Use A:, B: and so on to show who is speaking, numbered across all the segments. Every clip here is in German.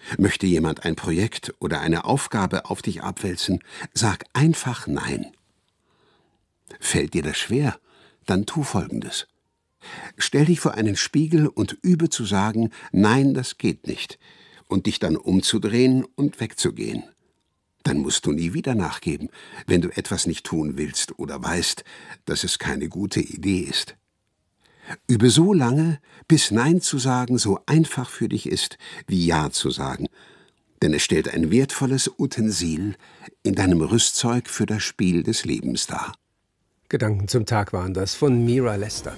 A: Möchte jemand ein Projekt oder eine Aufgabe auf dich abwälzen, sag einfach Nein. Fällt dir das schwer? Dann tu Folgendes. Stell dich vor einen Spiegel und übe zu sagen, nein, das geht nicht, und dich dann umzudrehen und wegzugehen. Dann musst du nie wieder nachgeben, wenn du etwas nicht tun willst oder weißt, dass es keine gute Idee ist. Übe so lange, bis Nein zu sagen so einfach für dich ist, wie Ja zu sagen, denn es stellt ein wertvolles Utensil in deinem Rüstzeug für das Spiel des Lebens dar.
B: Gedanken zum Tag waren das von Mira Lester.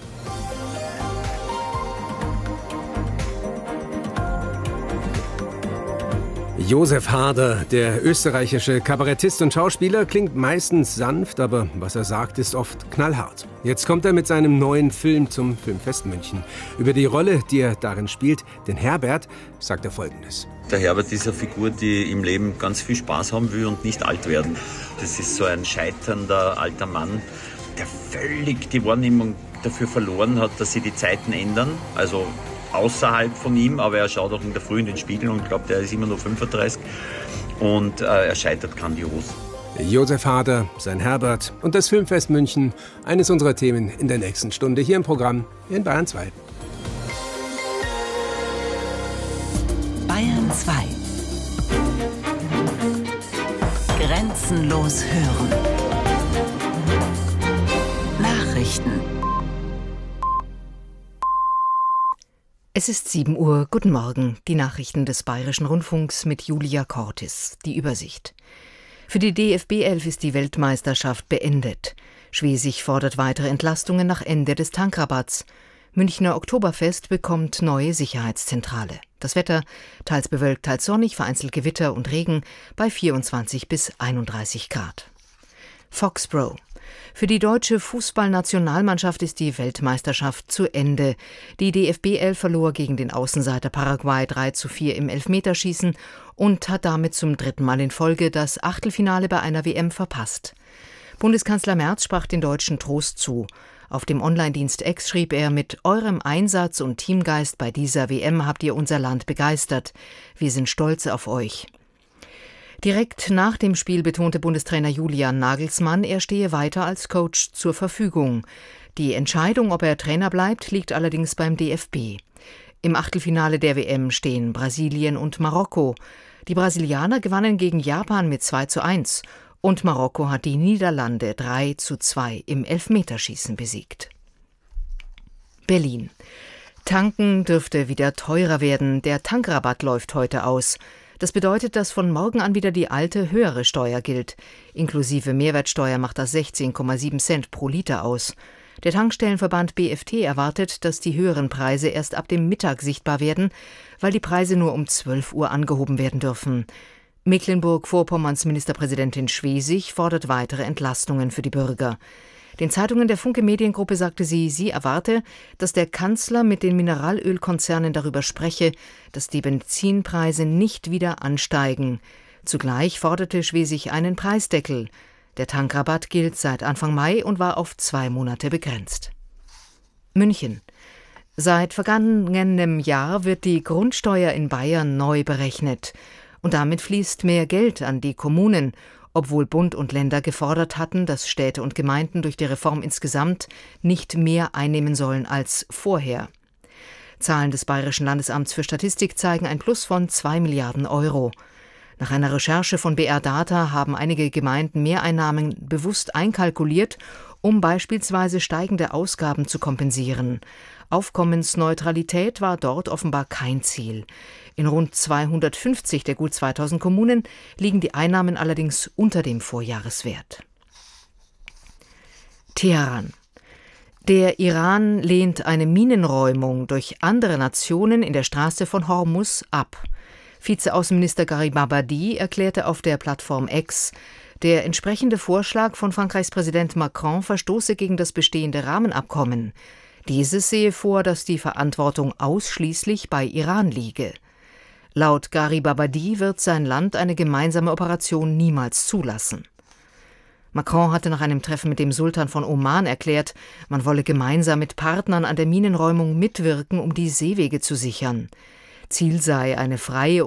B: Josef Harder, der österreichische Kabarettist und Schauspieler, klingt meistens sanft, aber was er sagt, ist oft knallhart. Jetzt kommt er mit seinem neuen Film zum Filmfest München. Über die Rolle, die er darin spielt, den Herbert, sagt er Folgendes.
C: Der Herbert ist eine Figur, die im Leben ganz viel Spaß haben will und nicht alt werden. Das ist so ein scheiternder alter Mann, der völlig die Wahrnehmung dafür verloren hat, dass sich die Zeiten ändern. Also außerhalb von ihm, aber er schaut auch in der Früh in den Spiegel und glaubt, er ist immer nur 35 und er scheitert grandios.
B: Josef Harder, sein Herbert und das Filmfest München, eines unserer Themen in der nächsten Stunde hier im Programm in Bayern 2.
D: Bayern 2. Grenzenlos hören. Nachrichten.
E: Es ist 7 Uhr. Guten Morgen. Die Nachrichten des Bayerischen Rundfunks mit Julia Cortis. Die Übersicht. Für die DFB 11 ist die Weltmeisterschaft beendet. Schwesig fordert weitere Entlastungen nach Ende des Tankrabatts. Münchner Oktoberfest bekommt neue Sicherheitszentrale. Das Wetter, teils bewölkt, teils sonnig, vereinzelt Gewitter und Regen bei 24 bis 31 Grad. Foxborough. Für die deutsche Fußballnationalmannschaft ist die Weltmeisterschaft zu Ende. Die DFB 11 verlor gegen den Außenseiter Paraguay 3:4 im Elfmeterschießen und hat damit zum 3. Mal in Folge das Achtelfinale bei einer WM verpasst. Bundeskanzler Merz sprach den Deutschen Trost zu. Auf dem Online-Dienst X schrieb er: Mit eurem Einsatz und Teamgeist bei dieser WM habt ihr unser Land begeistert. Wir sind stolz auf euch. Direkt nach dem Spiel betonte Bundestrainer Julian Nagelsmann, er stehe weiter als Coach zur Verfügung. Die Entscheidung, ob er Trainer bleibt, liegt allerdings beim DFB. Im Achtelfinale der WM stehen Brasilien und Marokko. Die Brasilianer gewannen gegen Japan mit 2:1 und Marokko hat die Niederlande 3:2 im Elfmeterschießen besiegt. Berlin. Tanken dürfte wieder teurer werden. Der Tankrabatt läuft heute aus. Das bedeutet, dass von morgen an wieder die alte, höhere Steuer gilt. Inklusive Mehrwertsteuer macht das 16,7 Cent pro Liter aus. Der Tankstellenverband BFT erwartet, dass die höheren Preise erst ab dem Mittag sichtbar werden, weil die Preise nur um 12 Uhr angehoben werden dürfen. Mecklenburg-Vorpommerns Ministerpräsidentin Schwesig fordert weitere Entlastungen für die Bürger. Den Zeitungen der Funke Mediengruppe sagte sie erwarte, dass der Kanzler mit den Mineralölkonzernen darüber spreche, dass die Benzinpreise nicht wieder ansteigen. Zugleich forderte Schwesig einen Preisdeckel. Der Tankrabatt gilt seit Anfang Mai und war auf 2 Monate begrenzt. München. Seit vergangenem Jahr wird die Grundsteuer in Bayern neu berechnet. Und damit fließt mehr Geld an die Kommunen, obwohl Bund und Länder gefordert hatten, dass Städte und Gemeinden durch die Reform insgesamt nicht mehr einnehmen sollen als vorher. Zahlen des Bayerischen Landesamts für Statistik zeigen ein Plus von 2 Milliarden Euro. Nach einer Recherche von BR Data haben einige Gemeinden Mehreinnahmen bewusst einkalkuliert, um beispielsweise steigende Ausgaben zu kompensieren. Aufkommensneutralität war dort offenbar kein Ziel. In rund 250 der gut 2000 Kommunen liegen die Einnahmen allerdings unter dem Vorjahreswert. Teheran. Der Iran lehnt eine Minenräumung durch andere Nationen in der Straße von Hormuz ab. Vizeaußenminister Garibabadi erklärte auf der Plattform X, der entsprechende Vorschlag von Frankreichs Präsident Macron verstoße gegen das bestehende Rahmenabkommen. Dieses sehe vor, dass die Verantwortung ausschließlich bei Iran liege. Laut Garibabadi wird sein Land eine gemeinsame Operation niemals zulassen. Macron hatte nach einem Treffen mit dem Sultan von Oman erklärt, man wolle gemeinsam mit Partnern an der Minenräumung mitwirken, um die Seewege zu sichern. Ziel sei eine freie